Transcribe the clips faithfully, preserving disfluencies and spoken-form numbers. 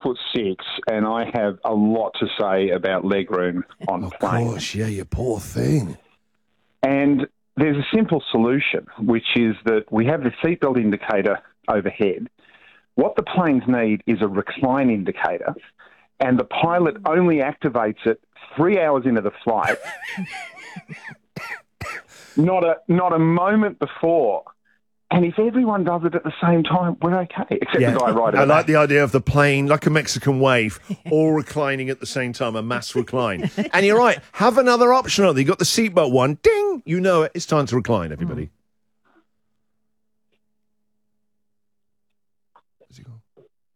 foot six, and I have a lot to say about legroom on Of planes. course, yeah, you poor thing. And there's a simple solution, which is that we have the seatbelt indicator overhead. What the planes need is a recline indicator, and the pilot only activates it three hours into the flight, not a not a moment before. And if everyone does it at the same time, we're okay, except Yeah. the guy right I at like the idea of the plane, like a Mexican wave, all reclining at the same time, a mass recline. And you're right, have another option on there. You've got the seatbelt one, ding, you know it, it's time to recline, everybody. Where's he gone?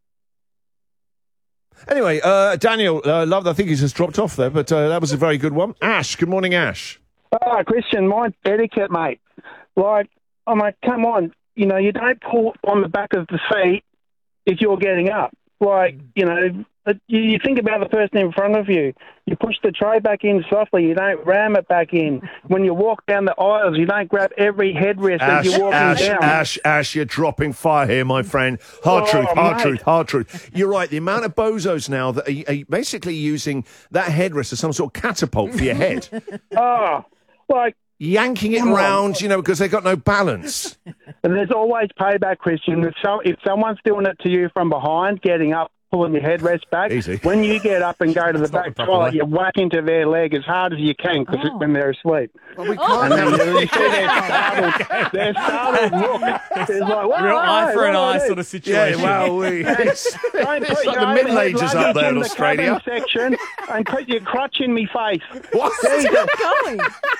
Anyway, uh, Daniel, uh, love, I think he's just dropped off there, but uh, that was a very good one. Ash, good morning, Ash. Oh, Christian, mine's etiquette, mate. Like, I'm like, come on, you know, you don't pull on the back of the seat if you're getting up. Like, you know, you, you think about the person in front of you. You push the tray back in softly. You don't ram it back in. When you walk down the aisles, you don't grab every headrest Ash, as you're walking Ash, down. Ash, Ash, you're dropping fire here, my friend. Hard Oh, truth, hard mate. truth, hard truth. You're right, the amount of bozos now that are, are basically using that headrest as some sort of catapult for your head. Oh, like, yanking it Come on. around, you know, because they got no balance. and there's always payback, Christian. If, so, if someone's doing it to you from behind, getting up, pulling your headrest back, Easy. when you get up and go to the not the back proper toilet, way. you whack into their leg as hard as you can because Oh. when they're asleep. Well, we And can't. then you see their startled, their startled look. It's like, whoa, Real whoa, eye for what an do I eye do? sort of Yeah, situation. well, we, it's, Don't it's put like your the Middle overhead Ages up luggage there in the Australia. cabin section and put your crutch in me face. What? Jesus. Going.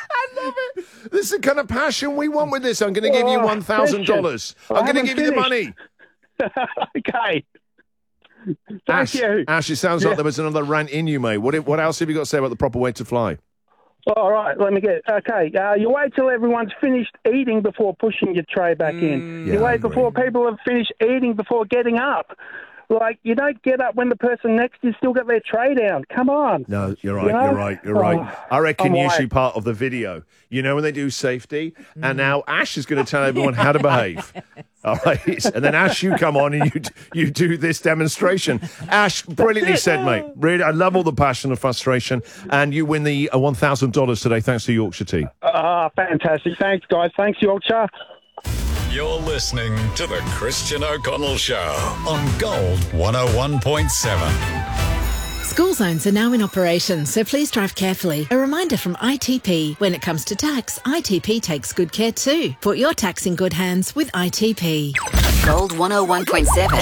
This is the kind of passion we want with this. I'm going to give you Oh, one thousand dollars. Christian, I I'm going to haven't give you the finished. money. Okay. Thank Ash, you. Ash, it sounds Yeah. like there was another rant in you, mate. What, what else have you got to say about the proper way to fly? All right, let me get okay. Uh, you wait till everyone's finished eating before pushing your tray back in. Yeah, You I wait agree. before people have finished eating before getting up. Like, you don't get up when the person next to you still got their tray down. Come on. No, you're right, You know? you're right, you're right. Oh, I reckon I'm usually white. part of the video, you know, when they do safety, and now Ash is going to tell everyone how to behave. All right, and then Ash, you come on and you you do this demonstration. Ash, brilliantly said, mate. Really, I love all the passion and frustration, and you win the uh, one thousand dollars today thanks to Yorkshire Tea. Ah, fantastic. Thanks, guys. Thanks, Yorkshire. You're listening to the Christian O'Connell Show on Gold one oh one point seven. School zones are now in operation, so please drive carefully. A reminder from I T P, when it comes to tax, I T P takes good care too. Put your tax in good hands with I T P. Gold one oh one point seven.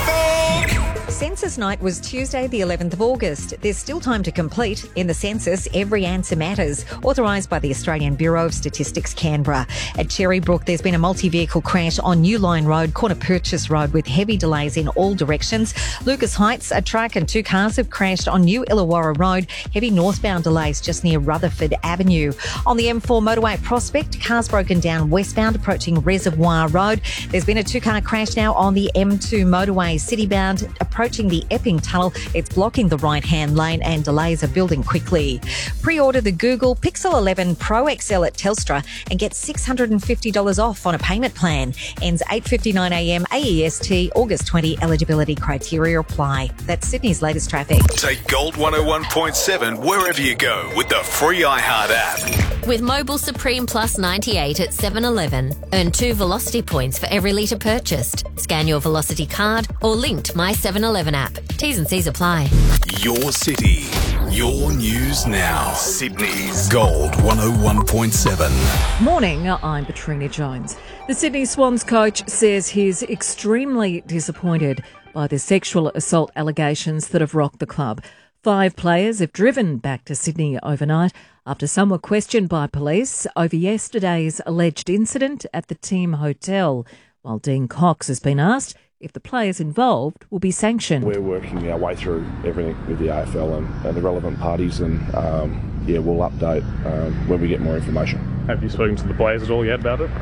Census night was Tuesday, the eleventh of August. There's still time to complete. In the census, every answer matters. Authorised by the Australian Bureau of Statistics, Canberra. At Cherrybrook, there's been a multi-vehicle crash on New Line Road, Corner Purchase Road, with heavy delays in all directions. Lucas Heights, a truck and two cars have crashed on New Illawarra Road. Heavy northbound delays just near Rutherford Avenue. On the M four motorway at Prospect, cars broken down westbound approaching Reservoir Road. There's been a two-car crash now on the M two motorway citybound approaching the Epping Tunnel. It's blocking the right-hand lane and delays are building quickly. Pre-order the Google Pixel eleven Pro X L at Telstra and get six hundred fifty dollars off on a payment plan. Ends eight fifty-nine a m A E S T, August twentieth. Eligibility criteria apply. That's Sydney's latest traffic. Take Gold one oh one point seven wherever you go with the free iHeart app. With Mobile Supreme Plus ninety-eight at seven eleven, earn two Velocity points for every litre purchased. Scan your Velocity card or link to My seven eleven app. T's and C's apply. Your city, your news now. Sydney's Gold one oh one point seven. Morning, I'm Katrina Jones. The Sydney Swans coach says he's extremely disappointed by the sexual assault allegations that have rocked the club. Five players have driven back to Sydney overnight after some were questioned by police over yesterday's alleged incident at the team hotel, while Dean Cox has been asked if the players involved will be sanctioned. We're working our way through everything with the A F L and, and the relevant parties, and um, yeah, we'll update um, when we get more information. Have you spoken to the players at all yet about it?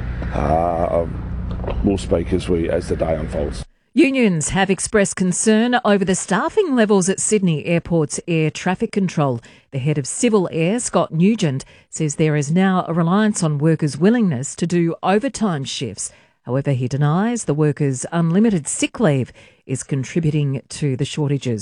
Uh, we'll speak as we as the day unfolds. Unions have expressed concern over the staffing levels at Sydney Airport's air traffic control. The head of Civil Air, Scott Nugent, says there is now a reliance on workers' willingness to do overtime shifts. However, he denies the workers' unlimited sick leave is contributing to the shortages.